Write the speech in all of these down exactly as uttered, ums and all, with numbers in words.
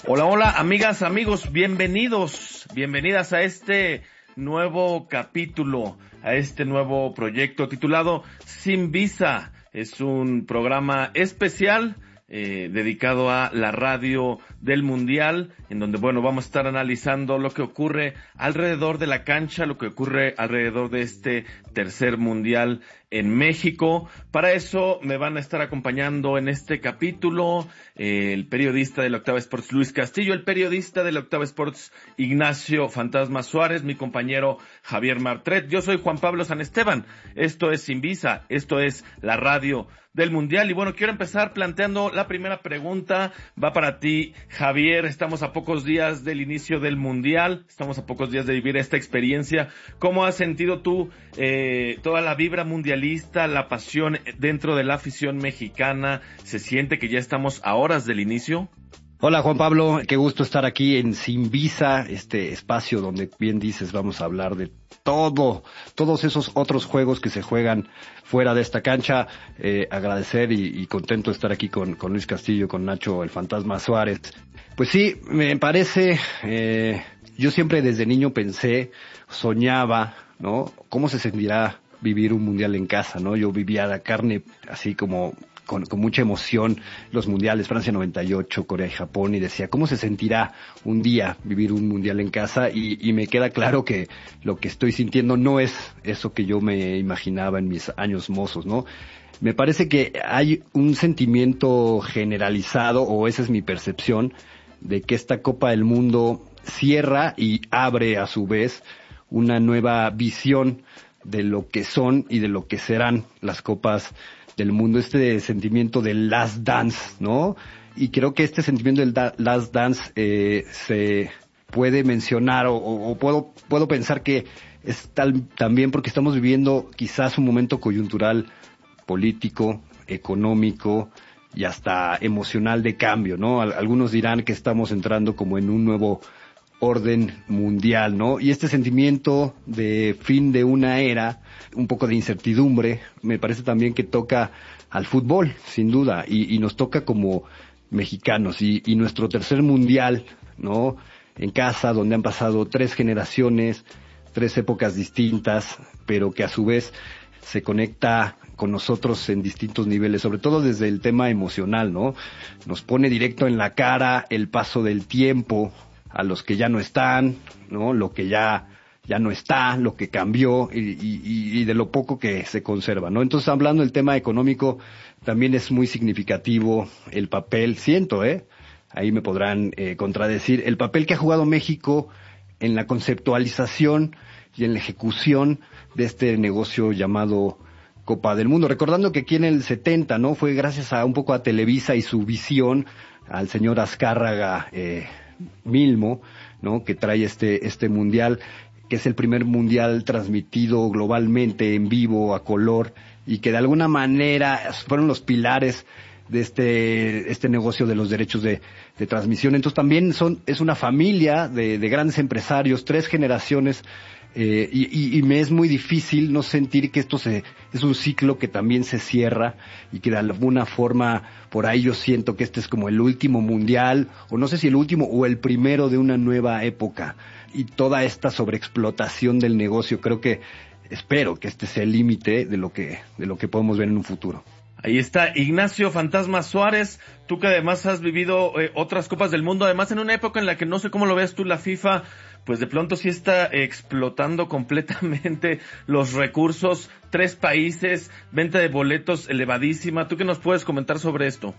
Hola, hola, amigas, amigos, bienvenidos, bienvenidas a este nuevo capítulo, a este nuevo proyecto titulado Sin Visa. Es un programa especial eh, dedicado a la radio del Mundial, en donde, bueno, vamos a estar analizando lo que ocurre alrededor de la cancha, lo que ocurre alrededor de este tercer Mundial en México. Para eso me van a estar acompañando en este capítulo eh, el periodista de la Octava Sports Luis Castillo, el periodista de la Octava Sports Ignacio Fantasma Suárez, mi compañero Javier Martret. Yo soy Juan Pablo San Esteban. Esto es Sin Visa, esto es la radio del Mundial. Y bueno, quiero empezar planteando la primera pregunta. Va para ti, Javier. Estamos a pocos días del inicio del Mundial, estamos a pocos días de vivir esta experiencia. ¿Cómo has sentido tú eh, toda la vibra mundialista, la pasión dentro de la afición mexicana? ¿Se siente que ya estamos a horas del inicio? Hola Juan Pablo, qué gusto estar aquí en Sin Visa, este espacio donde bien dices vamos a hablar de todo, todos esos otros juegos que se juegan fuera de esta cancha. Eh, agradecer y, y contento de estar aquí con, con Luis Castillo, con Nacho el Fantasma Suárez. Pues sí, me parece, eh, yo siempre desde niño pensé, soñaba, ¿no? ¿Cómo se sentirá vivir un mundial en casa, no? Yo vivía la carne así como Con, con mucha emoción los mundiales, Francia noventa y ocho, Corea y Japón, y decía, ¿cómo se sentirá un día vivir un mundial en casa? Y, y me queda claro que lo que estoy sintiendo no es eso que yo me imaginaba en mis años mozos, ¿no? Me parece que hay un sentimiento generalizado, o esa es mi percepción, de que esta Copa del Mundo cierra y abre a su vez una nueva visión de lo que son y de lo que serán las copas del mundo, este sentimiento del last dance, ¿no? Y creo que este sentimiento del da- last dance eh, se puede mencionar o, o, o puedo puedo pensar que es tal, también porque estamos viviendo quizás un momento coyuntural político, económico y hasta emocional de cambio, ¿no? Al- algunos dirán que estamos entrando como en un nuevo orden mundial, ¿no? Y este sentimiento de fin de una era, un poco de incertidumbre, me parece también que toca al fútbol, sin duda, y, y nos toca como mexicanos, y, y nuestro tercer mundial, ¿no? En casa, donde han pasado tres generaciones, tres épocas distintas, pero que a su vez se conecta con nosotros en distintos niveles, sobre todo desde el tema emocional, ¿no? Nos pone directo en la cara el paso del tiempo, a los que ya no están, ¿no? Lo que ya ya no está, lo que cambió y, y, y de lo poco que se conserva, ¿no? Entonces, hablando del tema económico, también es muy significativo el papel, siento, ¿eh? Ahí me podrán eh, contradecir, el papel que ha jugado México en la conceptualización y en la ejecución de este negocio llamado Copa del Mundo. Recordando que aquí en el setenta, ¿no? Fue gracias a un poco a Televisa y su visión, al señor Azcárraga, eh, Milmo, ¿no? Que trae este este mundial, que es el primer mundial transmitido globalmente en vivo, a color, y que de alguna manera fueron los pilares de este este negocio de los derechos de, de transmisión. Entonces también son es una familia de, de grandes empresarios, tres generaciones, eh, y, y, y me es muy difícil no sentir que esto se es un ciclo que también se cierra y que de alguna forma por ahí yo siento que este es como el último mundial, o no sé si el último o el primero de una nueva época, y toda esta sobreexplotación del negocio, creo que espero que este sea el límite de lo que de lo que podemos ver en un futuro. Ahí está Ignacio Fantasma Suárez, tú que además has vivido eh, otras Copas del Mundo, además en una época en la que no sé cómo lo ves tú, la FIFA, pues de pronto sí está explotando completamente los recursos, tres países, venta de boletos elevadísima. ¿Tú qué nos puedes comentar sobre esto?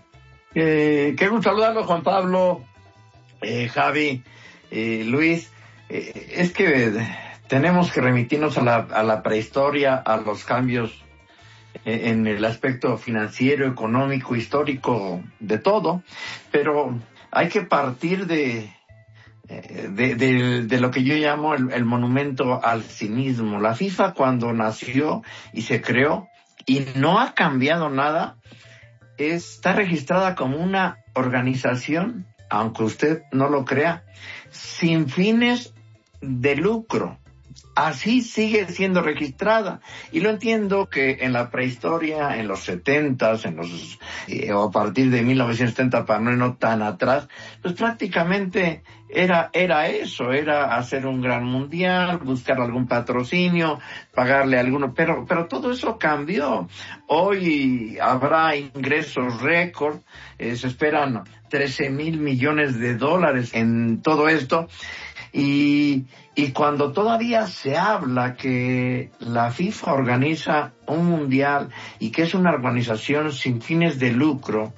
Eh, qué gusto saludarlo, Juan Pablo, eh, Javi, eh, Luis. Eh, es que tenemos que remitirnos a la, a la prehistoria, a los cambios en el aspecto financiero, económico, histórico, de todo, pero hay que partir de de, de, de lo que yo llamo el, el monumento al cinismo. La FIFA, cuando nació y se creó y no ha cambiado nada, está registrada como una organización, aunque usted no lo crea, sin fines de lucro. así sigue siendo registrada. Y lo entiendo que en la prehistoria, en los setentas, en los, eh, o a partir de mil novecientos setenta, para no ir tan atrás, pues prácticamente era, era eso, era hacer un gran mundial, buscar algún patrocinio, pagarle a alguno, pero, pero todo eso cambió. Hoy habrá ingresos récord, eh, se esperan trece mil millones de dólares en todo esto. Y, y cuando todavía se habla que la FIFA organiza un mundial y que es una organización sin fines de lucro,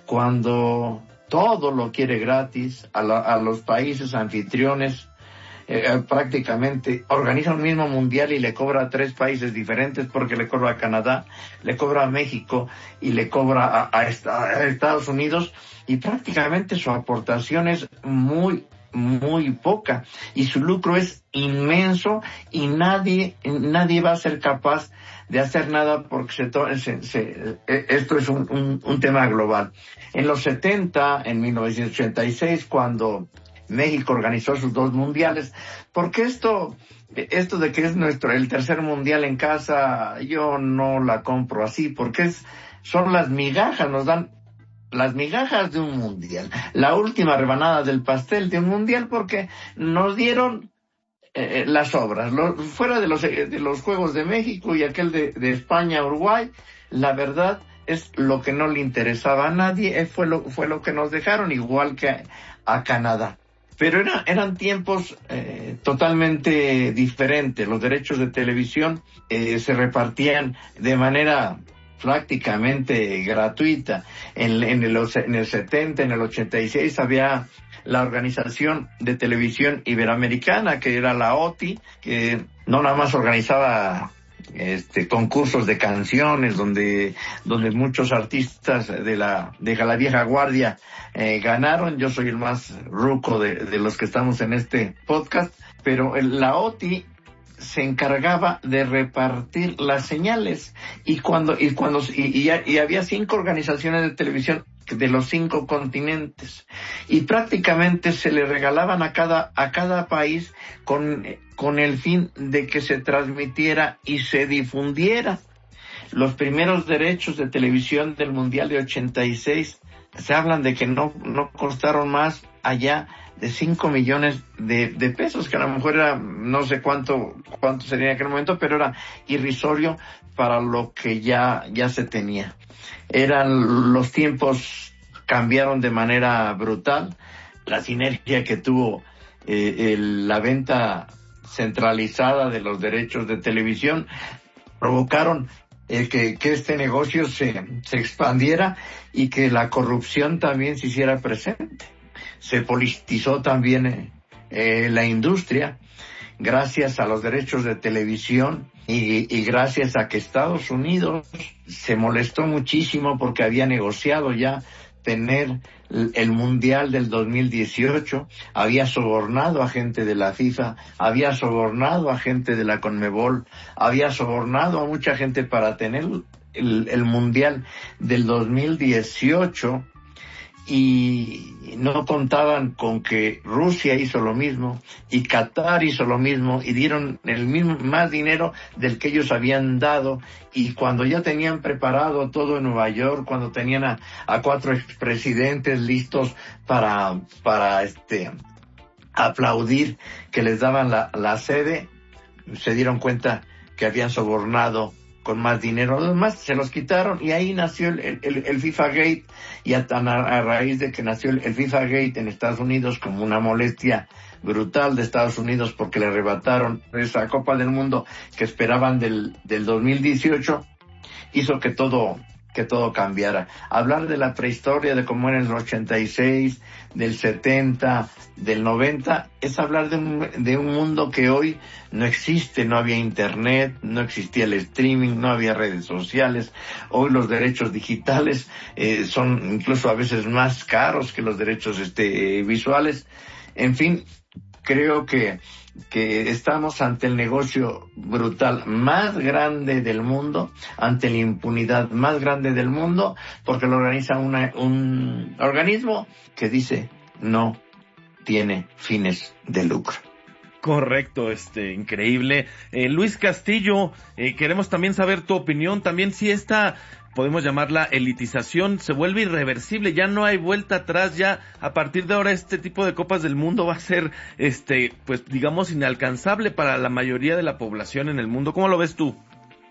cuando todo lo quiere gratis a, la, a los países anfitriones, eh, prácticamente organiza un mismo mundial y le cobra a tres países diferentes, porque le cobra a Canadá, le cobra a México y le cobra a, a, a Estados Unidos, y prácticamente su aportación es muy muy poca y su lucro es inmenso, y nadie nadie va a ser capaz de hacer nada porque se, to- se, se esto es un, un, un tema global. En los setenta, en mil novecientos ochenta y seis, cuando México organizó sus dos mundiales, porque esto esto de que es nuestro el tercer mundial en casa, yo no la compro así, porque es son las migajas, nos dan las migajas de un mundial, la última rebanada del pastel de un mundial, porque nos dieron eh, las obras, lo, fuera de los de los Juegos de México y aquel de, de España, Uruguay, la verdad es lo que no le interesaba a nadie, eh, fue lo fue lo que nos dejaron, igual que a, a Canadá. Pero era, eran tiempos eh, totalmente diferentes. Los derechos de televisión eh, se repartían de manera prácticamente gratuita. En, en, el, en el setenta, en el ochenta y seis había la Organización de Televisión Iberoamericana, que era la O T I, que no nada más organizaba este concursos de canciones donde donde muchos artistas de la de la vieja guardia eh, ganaron. Yo soy el más ruco de, de los que estamos en este podcast, pero el, la O T I se encargaba de repartir las señales, y cuando y cuando y, y, y había cinco organizaciones de televisión de los cinco continentes, y prácticamente se le regalaban a cada a cada país con con el fin de que se transmitiera y se difundiera. Los primeros derechos de televisión del Mundial de ochenta y seis se hablan de que no no costaron más allá de cinco millones de, de pesos, que a lo mejor era, no sé cuánto, cuánto sería en aquel momento, pero era irrisorio para lo que ya, ya se tenía. Eran, los tiempos cambiaron de manera brutal. La sinergia que tuvo eh, el, la venta centralizada de los derechos de televisión provocaron eh, que, que este negocio se, se expandiera y que la corrupción también se hiciera presente. Se politizó también eh, la industria gracias a los derechos de televisión y, y gracias a que Estados Unidos se molestó muchísimo porque había negociado ya tener el Mundial del dos mil dieciocho, había sobornado a gente de la FIFA, había sobornado a gente de la CONMEBOL, había sobornado a mucha gente para tener el, el Mundial del dos mil dieciocho, y no contaban con que Rusia hizo lo mismo y Qatar hizo lo mismo y dieron el mismo más dinero del que ellos habían dado. Y cuando ya tenían preparado todo en Nueva York, cuando tenían a, a cuatro expresidentes listos para para este aplaudir que les daban la, la sede, se dieron cuenta que habían sobornado con más dinero. Además, se los quitaron y ahí nació el, el, el FIFA Gate, y a, a raíz de que nació el, el FIFA Gate en Estados Unidos como una molestia brutal de Estados Unidos porque le arrebataron esa Copa del Mundo que esperaban del, del dos mil dieciocho, hizo que todo que todo cambiara. Hablar de la prehistoria, de cómo era en el ochenta y seis, del setenta, del noventa, es hablar de un, de un mundo que hoy no existe. No había internet, no existía el streaming, no había redes sociales. Hoy los derechos digitales eh, son incluso a veces más caros que los derechos este visuales. En fin, creo que que estamos ante el negocio brutal más grande del mundo, ante la impunidad más grande del mundo, porque lo organiza una, un organismo que dice no tiene fines de lucro. Correcto, este, increíble. Eh, Luis Castillo, eh, queremos también saber tu opinión, también si esta, podemos llamarla elitización, se vuelve irreversible, ya no hay vuelta atrás, ya a partir de ahora este tipo de Copas del Mundo va a ser, este, pues digamos inalcanzable para la mayoría de la población en el mundo. ¿Cómo lo ves tú?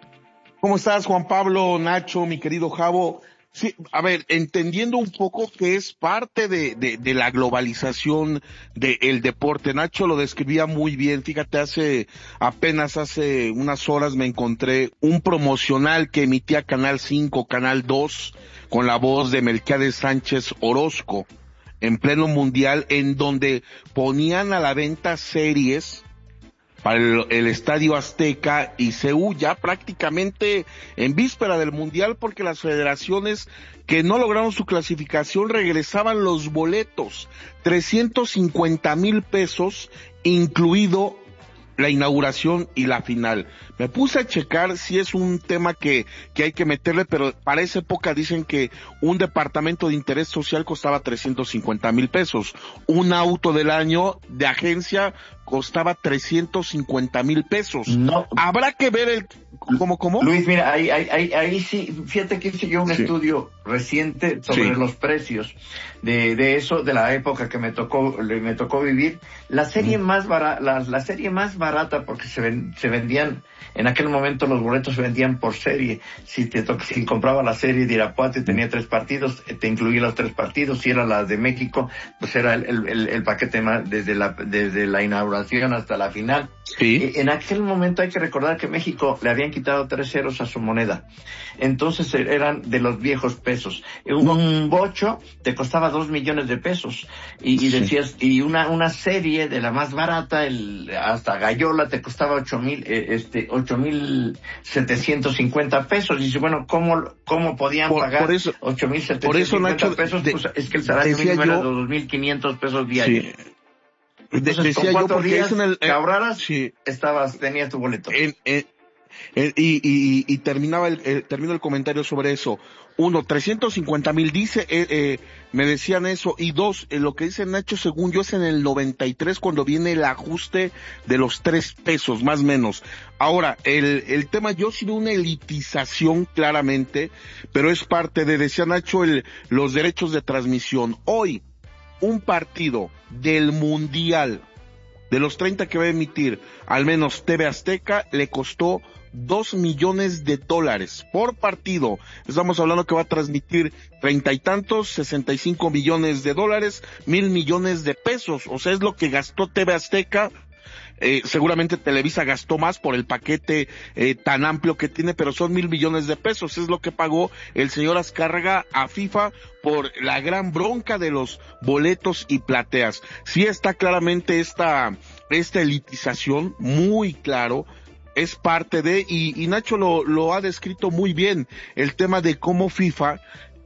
¿Cómo estás, Juan Pablo, Nacho, mi querido Javo? Sí, a ver, entendiendo un poco que es parte de, de, de la globalización del deporte. Nacho lo describía muy bien. Fíjate, hace, apenas hace unas horas me encontré un promocional que emitía Canal cinco, Canal dos, con la voz de Melquiades Sánchez Orozco, en pleno mundial, en donde ponían a la venta series para el, el Estadio Azteca y C U ya prácticamente en víspera del Mundial, porque las federaciones que no lograron su clasificación regresaban los boletos, trescientos cincuenta mil pesos, incluido la inauguración y la final. Me puse a checar si es un tema que, que hay que meterle, pero para esa época dicen que un departamento de interés social costaba trescientos cincuenta mil pesos. Un auto del año de agencia costaba trescientos cincuenta mil pesos. No. Habrá que ver el, ¿cómo, cómo? Luis, mira, ahí, ahí, ahí, ahí sí, fíjate que hice yo un sí. estudio reciente sobre sí. los precios de, de eso, de la época que me tocó, me tocó vivir. La serie mm. más barata, la, la serie más barata, porque se ven, se vendían, en aquel momento los boletos se vendían por serie. Si te to- si compraba la serie de Irapuato y tenía tres partidos, te incluía los tres partidos. Si era la de México, pues era el, el, el paquete más desde la, desde la inauguración hasta la final. Sí. En aquel momento hay que recordar que México le habían quitado tres ceros a su moneda. Entonces eran de los viejos pesos. Un bocho te costaba dos millones de pesos. Y, y decías, y una, una serie de la más barata, el, hasta Gallola te costaba ocho mil, eh, este, ocho mil setecientos cincuenta pesos. Y dice, bueno, ¿cómo, cómo podían por, pagar por eso, ocho mil setecientos cincuenta pesos? De, pues es que el salario mínimo era de dos mil quinientos pesos diarios. Sí. Entonces, decía con cuatro yo porque días en el, que ahorraras, sí. estabas, tenías tu boleto. En, en, en, y, y, y terminaba el, el, termino el comentario sobre eso. Uno, trescientos cincuenta mil dice, eh, eh, me decían eso. Y dos, eh, lo que dice Nacho, según yo, es en el noventa y tres cuando viene el ajuste de los tres pesos, más o menos. Ahora, el, el tema, yo sí veo una elitización claramente, pero es parte de, decía Nacho, el, los derechos de transmisión. Hoy, un partido del Mundial, de los treinta que va a emitir, al menos T V Azteca, le costó dos millones de dólares por partido. Estamos hablando que va a transmitir treinta y tantos, sesenta y cinco millones de dólares, mil millones de pesos. O sea, es lo que gastó T V Azteca. Eh, seguramente Televisa gastó más por el paquete eh, tan amplio que tiene, pero son mil millones de pesos. Es lo que pagó el señor Azcárraga a FIFA por la gran bronca de los boletos y plateas. Sí está claramente esta, esta elitización, muy claro. Es parte de, y, y Nacho lo, lo ha descrito muy bien, el tema de cómo FIFA,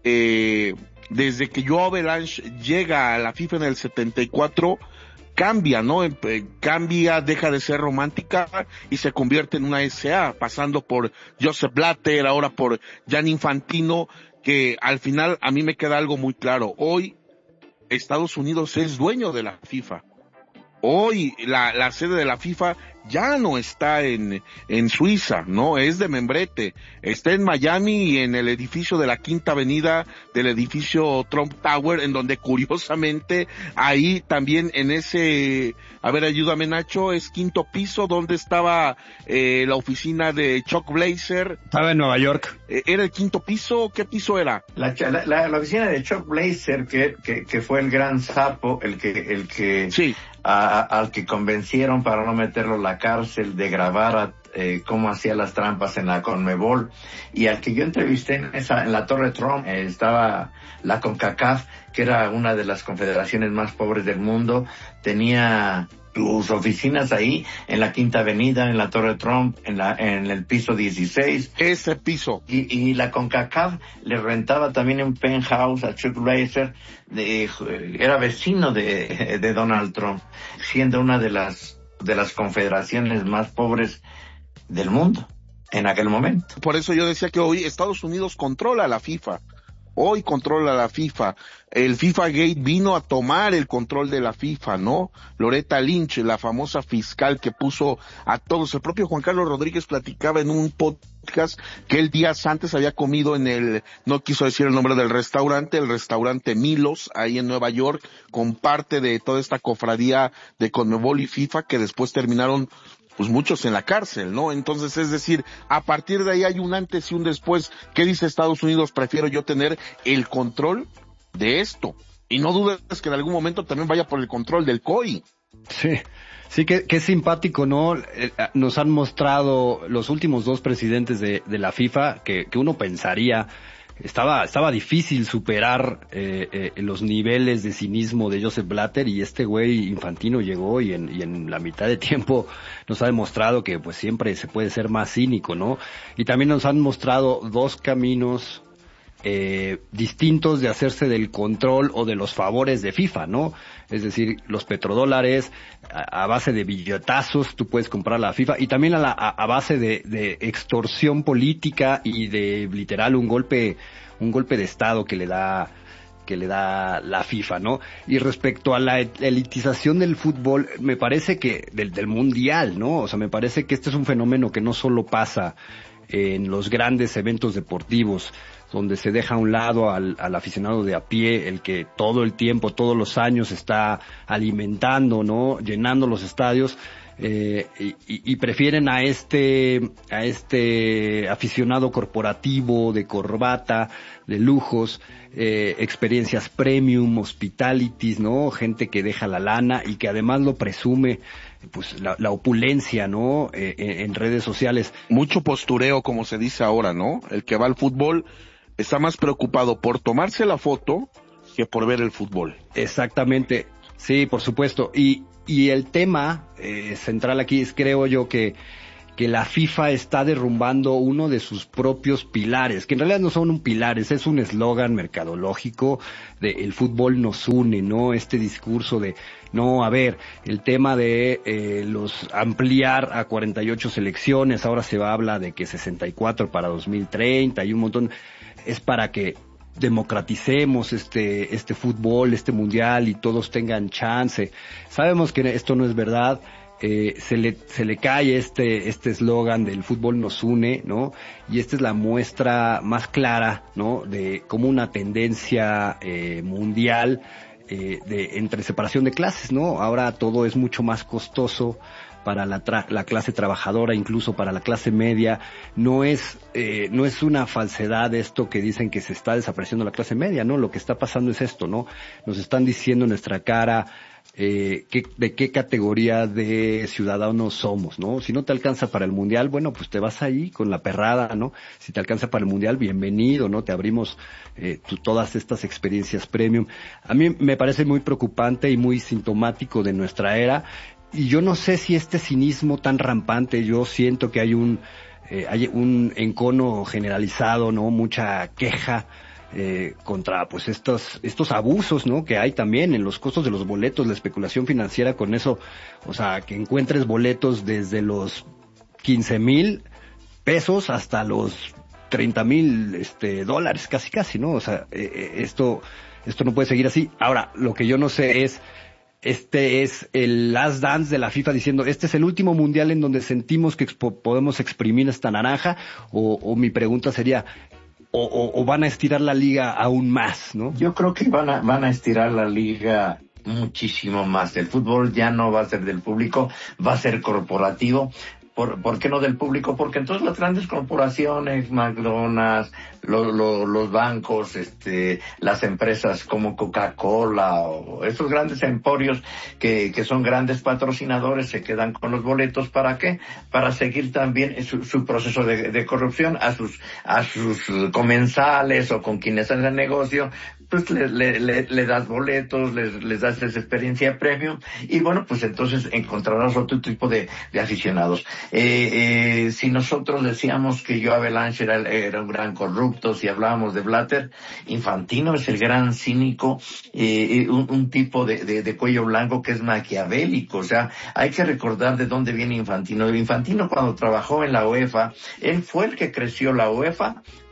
eh, desde que Joao Avalanche llega a la FIFA en el setenta y cuatro, cambia, ¿no? Cambia, deja de ser romántica y se convierte en una S A, pasando por Joseph Blatter, ahora por Gianni Infantino, que al final a mí me queda algo muy claro. Hoy Estados Unidos es dueño de la FIFA. Hoy la, la sede de la FIFA ya no está en, en Suiza, ¿no? Es de membrete. Está en Miami y en el edificio de la Quinta Avenida del edificio Trump Tower, en donde curiosamente ahí también en ese, a ver, ayúdame Nacho, es quinto piso donde estaba eh, la oficina de Chuck Blazer. Estaba en Nueva York. Eh, ¿Era el quinto piso? ¿Qué piso era? La, la, la oficina de Chuck Blazer, que, que, que fue el gran sapo, el que, el que, sí. a, al que convencieron para no meterlo en la cárcel de grabar a, eh, cómo hacía las trampas en la Conmebol, y al que yo entrevisté en esa, en la Torre Trump, eh, estaba la CONCACAF, que era una de las confederaciones más pobres del mundo, tenía sus oficinas ahí, en la Quinta Avenida, en la Torre Trump, en la, en el piso dieciséis. Ese piso. Y, y la CONCACAF le rentaba también un penthouse a Chuck Blazer, de, era vecino de, de Donald Trump, siendo una de las, de las confederaciones más pobres del mundo en aquel momento. Por eso yo decía que hoy Estados Unidos controla la FIFA. hoy controla la FIFA. El FIFA Gate vino a tomar el control de la FIFA, ¿no? Loretta Lynch, la famosa fiscal que puso a todos. El propio Juan Carlos Rodríguez platicaba en un podcast que él días antes había comido en el, no quiso decir el nombre del restaurante, el restaurante Milos, ahí en Nueva York, con parte de toda esta cofradía de CONMEBOL y FIFA, que después terminaron pues muchos en la cárcel, ¿no? Entonces, es decir, a partir de ahí hay un antes y un después. ¿Qué dice Estados Unidos? Prefiero yo tener el control de esto. Y no dudes que en algún momento también vaya por el control del C O I. Sí, sí, que, que simpático, ¿no? Eh, nos han mostrado los últimos dos presidentes de, de la FIFA que, que uno pensaría Estaba, estaba difícil superar eh, eh, los niveles de cinismo de Joseph Blatter, y este güey Infantino llegó y en, y en la mitad de tiempo nos ha demostrado que pues siempre se puede ser más cínico, ¿no? Y también nos han mostrado dos caminos eh, distintos de hacerse del control o de los favores de FIFA, ¿no? Es decir, los petrodólares, a, a base de billetazos tú puedes comprar la FIFA, y también a, la, a, a base de, de extorsión política y de literal un golpe, un golpe de estado que le da que le da la FIFA, ¿no? Y respecto a la elitización del fútbol, me parece que del, del mundial, ¿no? O sea, me parece que este es un fenómeno que no solo pasa en los grandes eventos deportivos, donde se deja a un lado al, al aficionado de a pie, el que todo el tiempo, todos los años está alimentando, ¿no? Llenando los estadios, eh, y, y prefieren a este, a este aficionado corporativo de corbata, de lujos, eh, experiencias premium, hospitalities, ¿no? Gente que deja la lana y que además lo presume, pues la, la opulencia, ¿no? Eh, en, en redes sociales. Mucho postureo, como se dice ahora, ¿no? El que va al fútbol está más preocupado por tomarse la foto que por ver el fútbol. Exactamente, sí, por supuesto. Y, y el tema eh, central aquí es, creo yo, que que la FIFA está derrumbando uno de sus propios pilares, que en realidad no son un pilares, es un eslogan mercadológico de el fútbol nos une, ¿no? Este discurso de, no, a ver, el tema de eh, los ampliar a cuarenta y ocho selecciones, ahora se va a hablar de que sesenta y cuatro para dos mil treinta y un montón, es para que democraticemos este este fútbol, este mundial, y todos tengan chance. Sabemos que esto no es verdad. Eh, se le se le cae este este eslogan del fútbol nos une, ¿no? Y esta es la muestra más clara, ¿no? De cómo una tendencia eh, mundial eh, de entre separación de clases, ¿no? Ahora todo es mucho más costoso para la tra- la clase trabajadora, incluso para la clase media. No es eh, no es una falsedad esto que dicen que se está desapareciendo la clase media, ¿no? Lo que está pasando es esto, ¿no? Nos están diciendo en nuestra cara Eh, qué, de qué categoría de ciudadanos somos, ¿no? Si no te alcanza para el mundial, bueno, pues te vas ahí con la perrada, ¿no? Si te alcanza para el mundial, bienvenido, ¿no? Te abrimos eh, tu, todas estas experiencias premium. A mí me parece muy preocupante y muy sintomático de nuestra era, y yo no sé si este cinismo tan rampante, yo siento que hay un eh, hay un encono generalizado, ¿no? Mucha queja Eh, contra pues estos estos abusos, ¿no? Que hay también en los costos de los boletos, la especulación financiera con eso, o sea, que encuentres boletos desde los quince mil pesos hasta los treinta mil este dólares, casi casi, ¿no? O sea, eh, esto esto no puede seguir así. Ahora, lo que yo no sé es, este es el last dance de la FIFA diciendo, este es el último mundial en donde sentimos que expo- podemos exprimir esta naranja, o, o mi pregunta sería, O, o, o van a estirar la liga aún más, ¿no? Yo creo que van a, van a estirar la liga muchísimo más. El fútbol ya no va a ser del público, va a ser corporativo. ¿Por, ¿Por qué no del público? Porque entonces las grandes corporaciones, McDonald's, lo, lo, los bancos, este, las empresas como Coca-Cola o esos grandes emporios que, que son grandes patrocinadores se quedan con los boletos. ¿Para qué? Para seguir también su, su proceso de, de corrupción a sus, a sus comensales o con quienes hacen negocio. Pues le, le, le, le das boletos, les, les das esa experiencia premium, y bueno, pues entonces encontrarás otro tipo de, de aficionados. Eh, eh, si nosotros decíamos que Joe Avalanche era, era un gran corrupto, si hablábamos de Blatter, Infantino es el gran cínico, eh, un, un tipo de, de, de cuello blanco que es maquiavélico. O sea, hay que recordar de dónde viene Infantino. Infantino, cuando trabajó en la UEFA, él fue el que creció la UEFA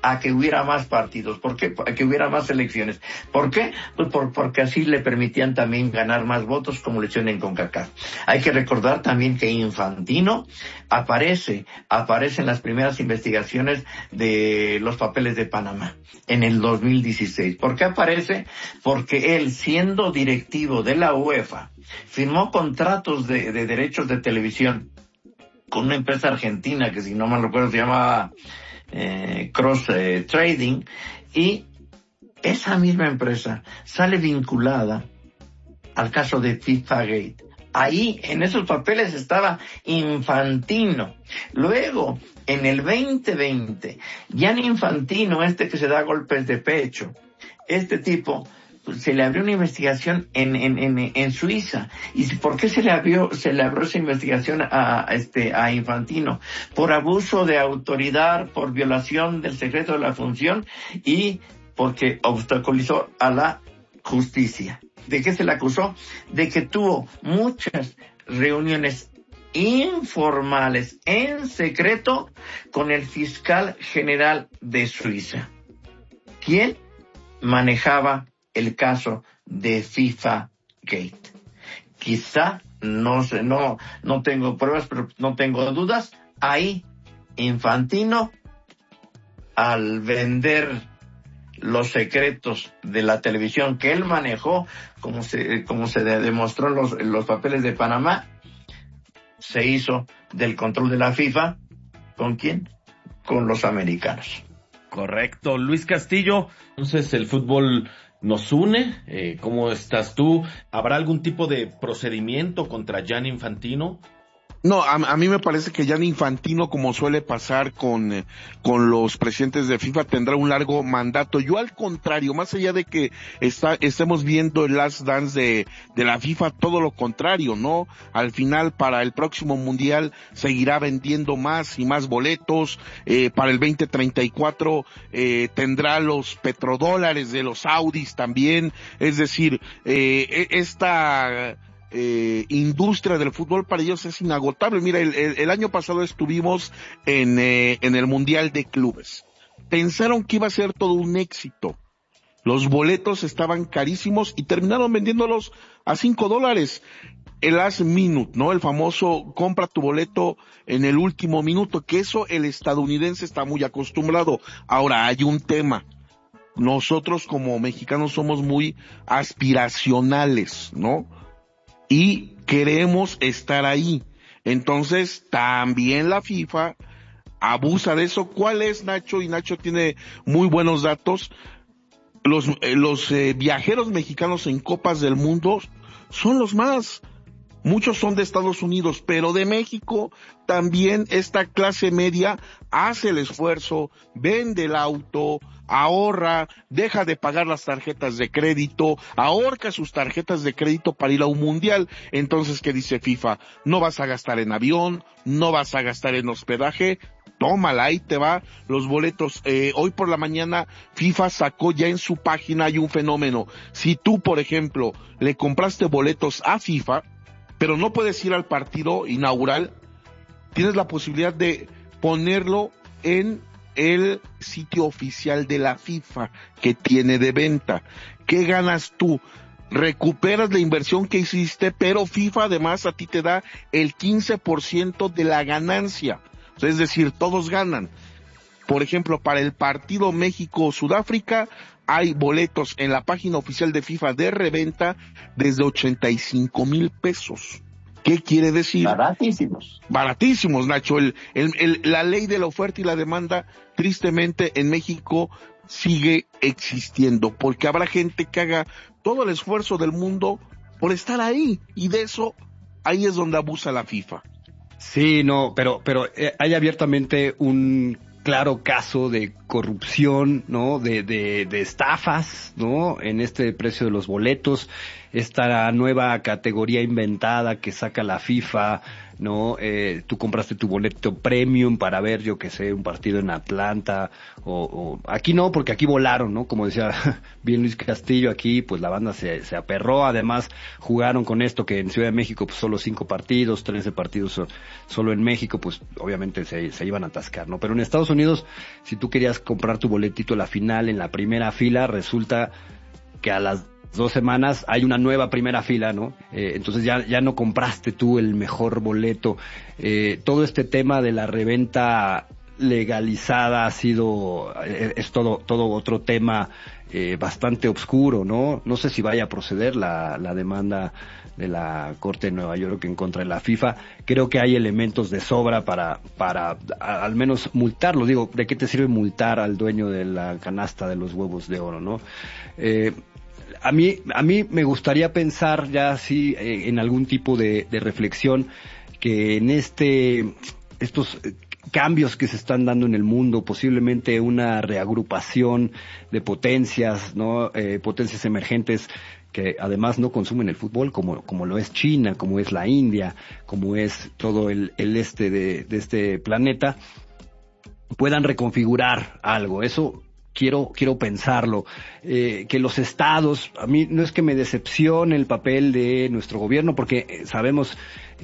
a que hubiera más partidos. ¿Por qué? A que hubiera más elecciones. ¿Por qué? Pues por, porque así le permitían también ganar más votos, como lo hicieron en CONCACAF. Hay que recordar también que Infantino aparece, aparece en las primeras investigaciones de los papeles de Panamá en el dos mil dieciséis. ¿Por qué aparece? Porque él, siendo directivo de la UEFA, firmó contratos de, de derechos de televisión con una empresa argentina que, si no mal recuerdo, se llamaba eh, Cross eh, Trading, y esa misma empresa sale vinculada al caso de FIFA Gate. Ahí, en esos papeles, estaba Infantino. Luego, en el veinte veinte, Gianni Infantino, este que se da golpes de pecho, este tipo, pues, se le abrió una investigación en, en, en, en Suiza. ¿Y por qué se le abrió, se le abrió esa investigación a, a este, a Infantino? Por abuso de autoridad, por violación del secreto de la función y porque obstaculizó a la justicia. ¿De qué se le acusó? De que tuvo muchas reuniones informales en secreto con el fiscal general de Suiza, quien manejaba el caso de FIFA Gate. Quizá, no sé, no, no tengo pruebas, pero no tengo dudas, ahí Infantino, al vender los secretos de la televisión que él manejó, como se, como se demostró en los, en los papeles de Panamá, se hizo del control de la FIFA. ¿Con quién? Con los americanos. Correcto. Luis Castillo, entonces el fútbol nos une. Eh, ¿Cómo estás tú? ¿Habrá algún tipo de procedimiento contra Gianni Infantino? No, a, a mí me parece que Gianni Infantino, como suele pasar con, eh, con los presidentes de FIFA, tendrá un largo mandato. Yo, al contrario, más allá de que está, estemos viendo el Last Dance de, de la FIFA, todo lo contrario, ¿no? Al final, para el próximo Mundial, seguirá vendiendo más y más boletos. Eh, para el veinte treinta y cuatro, eh, tendrá los petrodólares de los Saudis también. Es decir, eh, esta... Eh, industria del fútbol para ellos es inagotable. Mira, el, el, el año pasado estuvimos en, eh, en el Mundial de Clubes. Pensaron que iba a ser todo un éxito. Los boletos estaban carísimos y terminaron vendiéndolos a cinco dólares. El last minute, ¿no? El famoso compra tu boleto en el último minuto, que eso el estadounidense está muy acostumbrado. Ahora, hay un tema. Nosotros como mexicanos somos muy aspiracionales, ¿no? Y queremos estar ahí. Entonces, también la FIFA abusa de eso. ¿Cuál es, Nacho? Y Nacho tiene muy buenos datos. Los, eh, los eh, viajeros mexicanos en Copas del Mundo son los más. Muchos son de Estados Unidos, pero de México también esta clase media hace el esfuerzo, vende el auto, ahorra, deja de pagar las tarjetas de crédito, ahorca sus tarjetas de crédito para ir a un mundial. Entonces, ¿qué dice FIFA? No vas a gastar en avión, no vas a gastar en hospedaje, tómala, ahí te va los boletos. Eh, hoy por la mañana FIFA sacó ya en su página, hay un fenómeno. Si tú, por ejemplo, le compraste boletos a FIFA, pero no puedes ir al partido inaugural, tienes la posibilidad de ponerlo en el sitio oficial de la FIFA que tiene de venta. ¿Qué ganas tú? Recuperas la inversión que hiciste, pero FIFA además a ti te da el quince por ciento de la ganancia. Es decir, todos ganan. Por ejemplo, para el partido México-Sudáfrica, hay boletos en la página oficial de FIFA de reventa desde ochenta y cinco mil pesos. ¿Qué quiere decir? Baratísimos. Baratísimos, Nacho. El, el, el, la ley de la oferta y la demanda, tristemente, en México sigue existiendo, porque habrá gente que haga todo el esfuerzo del mundo por estar ahí, y de eso, ahí es donde abusa la FIFA. Sí, no, pero, pero eh, hay abiertamente un claro caso de corrupción, ¿no? De, de, de estafas, ¿no? En este precio de los boletos, esta nueva categoría inventada que saca la FIFA, ¿no? Eh, tú compraste tu boleto premium para ver, yo que sé, un partido en Atlanta, o, o aquí no, porque aquí volaron, ¿no? Como decía bien Luis Castillo, aquí pues la banda se, se aperró, además jugaron con esto que en Ciudad de México pues solo cinco partidos, trece partidos solo en México, pues obviamente se, se iban a atascar, ¿no? Pero en Estados Unidos, si tú querías podías comprar tu boletito a la final en la primera fila, resulta que a las dos semanas hay una nueva primera fila, ¿no? Eh, entonces ya, ya no compraste tú el mejor boleto. Eh, todo este tema de la reventa legalizada ha sido, eh, es todo, todo otro tema eh, bastante oscuro, ¿no? No sé si vaya a proceder la, la demanda de la Corte de Nueva York en contra de la FIFA. Creo que hay elementos de sobra para, para a, al menos multarlo. Digo, ¿de qué te sirve multar al dueño de la canasta de los huevos de oro, no? Eh, A mí, a mí me gustaría pensar ya así eh, en algún tipo de, de reflexión que en este, estos cambios que se están dando en el mundo, posiblemente una reagrupación de potencias, ¿no? Eh, potencias emergentes que además no consumen el fútbol como, como lo es China, como es la India, como es todo el, el este de, de este planeta, puedan reconfigurar algo. Eso quiero quiero pensarlo, eh, que los estados, a mí no es que me decepcione el papel de nuestro gobierno, porque sabemos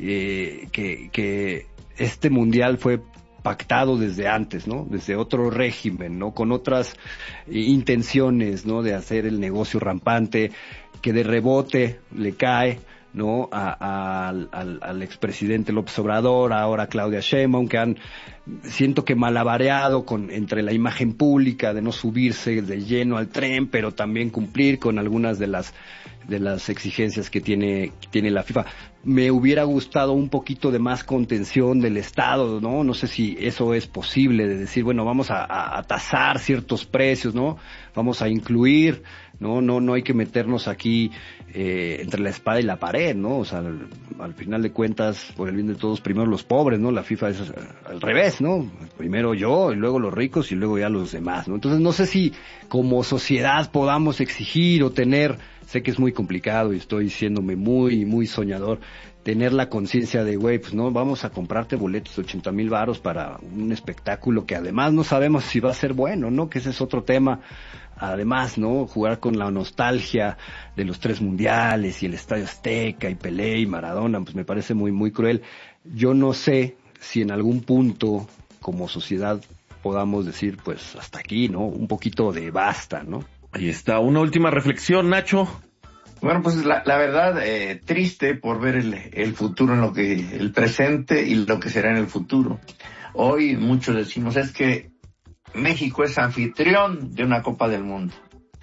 eh, que, que este mundial fue pactado desde antes, ¿no? Desde otro régimen, ¿no? Con otras eh, intenciones, ¿no? De hacer el negocio rampante, que de rebote le cae, ¿no? A, a, al, al, al expresidente López Obrador, ahora Claudia Sheinbaum, que han, siento que malabareado con, entre la imagen pública de no subirse de lleno al tren, pero también cumplir con algunas de las, de las exigencias que tiene, que tiene la FIFA. Me hubiera gustado un poquito de más contención del Estado, ¿no? No sé si eso es posible, de decir, bueno, vamos a, a, a tasar ciertos precios, ¿no? Vamos a incluir, no, no, no hay que meternos aquí eh, entre la espada y la pared, ¿no? O sea, al, al final de cuentas, por el bien de todos, primero los pobres, ¿no? La FIFA es al revés, ¿no? Primero yo, y luego los ricos, y luego ya los demás, ¿no? Entonces, no sé si como sociedad podamos exigir o tener, sé que es muy complicado y estoy siéndome muy, muy soñador, tener la conciencia de, güey, pues no, vamos a comprarte boletos de ochenta mil varos para un espectáculo que además no sabemos si va a ser bueno, ¿no? Que ese es otro tema. Además, ¿no? Jugar con la nostalgia de los tres mundiales y el Estadio Azteca y Pelé y Maradona, pues me parece muy, muy cruel. Yo no sé si en algún punto como sociedad podamos decir, pues hasta aquí, ¿no? Un poquito de basta, ¿no? Ahí está, una última reflexión, Nacho. Bueno, pues la, la verdad, eh, triste por ver el, el futuro en lo que, el presente y lo que será en el futuro. Hoy muchos decimos, es que México es anfitrión de una Copa del Mundo.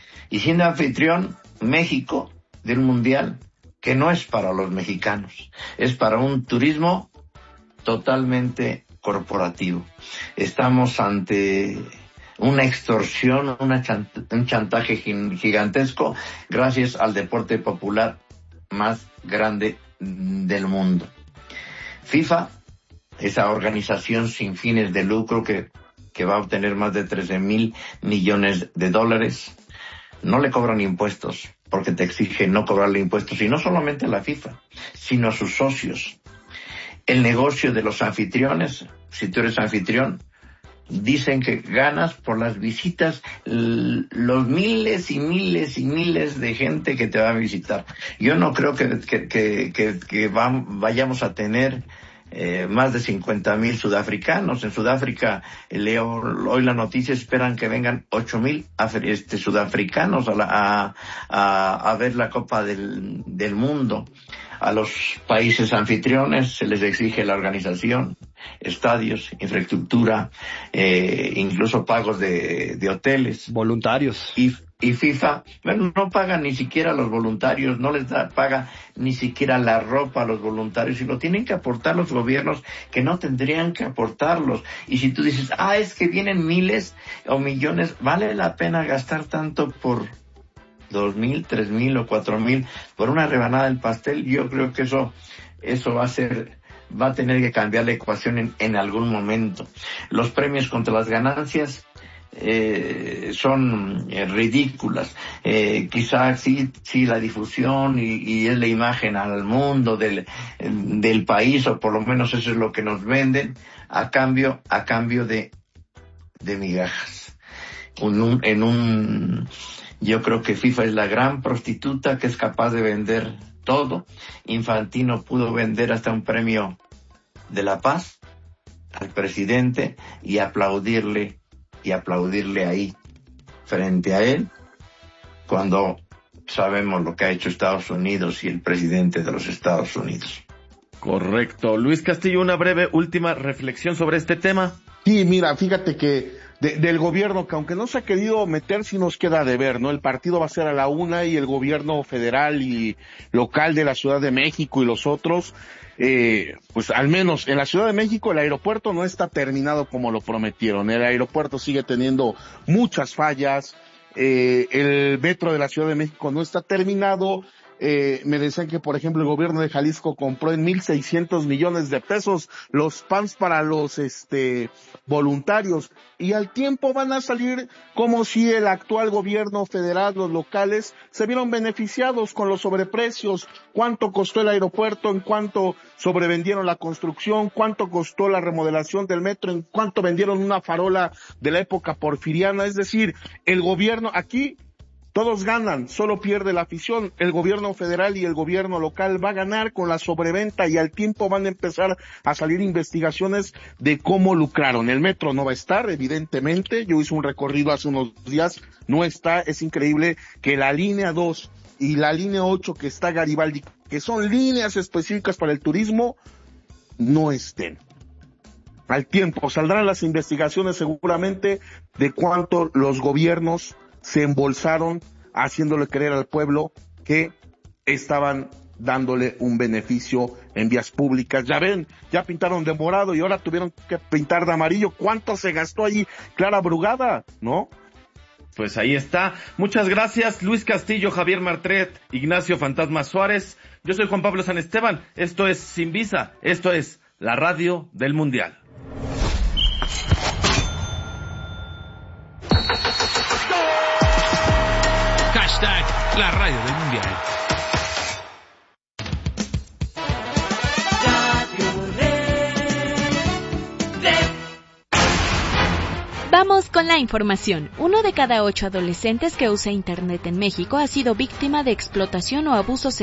Y siendo anfitrión, México, de un mundial que no es para los mexicanos, es para un turismo totalmente corporativo. Estamos ante una extorsión, una chant- un chantaje gigantesco gracias al deporte popular más grande del mundo. FIFA, esa organización sin fines de lucro que que va a obtener más de trece mil millones de dólares, no le cobran impuestos, porque te exige no cobrarle impuestos, y no solamente a la FIFA, sino a sus socios. El negocio de los anfitriones, si tú eres anfitrión, dicen que ganas por las visitas, l- los miles y miles y miles de gente que te va a visitar. Yo no creo que, que, que, que, que va, vayamos a tener Eh, más de cincuenta mil sudafricanos. En Sudáfrica, eh, leo hoy la noticia, esperan que vengan ocho mil este, sudafricanos a, la, a, a, a ver la Copa del, del Mundo. A los países anfitriones se les exige la organización, estadios, infraestructura, eh, incluso pagos de, de hoteles. Voluntarios. Y Y FIFA, bueno, no paga ni siquiera a los voluntarios, no les da, paga ni siquiera la ropa a los voluntarios, y lo tienen que aportar los gobiernos que no tendrían que aportarlos. Y si tú dices, ah, es que vienen miles o millones, ¿vale la pena gastar tanto por dos mil, tres mil o cuatro mil por una rebanada del pastel? Yo creo que eso, eso va a ser, va a tener que cambiar la ecuación en, en algún momento. Los premios contra las ganancias Eh, son eh, ridículas. Eh, quizás sí, sí la difusión y, y es la imagen al mundo del, del país, o por lo menos eso es lo que nos venden, a cambio, a cambio de, de migajas. Un, un, en un, yo creo que FIFA es la gran prostituta que es capaz de vender todo. Infantino pudo vender hasta un premio de la paz al presidente y aplaudirle y aplaudirle ahí frente a él cuando sabemos lo que ha hecho Estados Unidos y el presidente de los Estados Unidos. Correcto. Luis Castillo, una breve última reflexión sobre este tema. Sí, mira, fíjate que de, del gobierno, que aunque no se ha querido meter, sí nos queda de ver, ¿no? El partido va a ser a la una y el gobierno federal y local de la Ciudad de México y los otros, eh, pues al menos en la Ciudad de México el aeropuerto no está terminado como lo prometieron. El aeropuerto sigue teniendo muchas fallas, eh, el metro de la Ciudad de México no está terminado. Eh, me decían que, por ejemplo, el gobierno de Jalisco compró en mil seiscientos millones de pesos los P A Ms para los este voluntarios, y al tiempo van a salir como si el actual gobierno federal, los locales, se vieron beneficiados con los sobreprecios. ¿Cuánto costó el aeropuerto? ¿En cuánto sobrevendieron la construcción? ¿Cuánto costó la remodelación del metro? ¿En cuánto vendieron una farola de la época porfiriana? Es decir, el gobierno aquí todos ganan, solo pierde la afición. El gobierno federal y el gobierno local va a ganar con la sobreventa, y al tiempo van a empezar a salir investigaciones de cómo lucraron. El metro no va a estar, evidentemente. Yo hice un recorrido hace unos días, no está. Es increíble que la línea dos y la línea ocho que está Garibaldi, que son líneas específicas para el turismo, no estén. Al tiempo saldrán las investigaciones seguramente de cuánto los gobiernos se embolsaron haciéndole creer al pueblo que estaban dándole un beneficio en vías públicas. Ya ven, ya pintaron de morado y ahora tuvieron que pintar de amarillo. ¿Cuánto se gastó allí Clara Brugada? ¿No? Pues ahí está. Muchas gracias, Luis Castillo, Javier Martret, Ignacio Fantasma Suárez. Yo soy Juan Pablo San Esteban. Esto es Sin Visa. Esto es la radio del Mundial. Hashtag la radio del Mundial. Vamos con la información. Uno de cada ocho adolescentes que usa Internet en México ha sido víctima de explotación o abuso sexual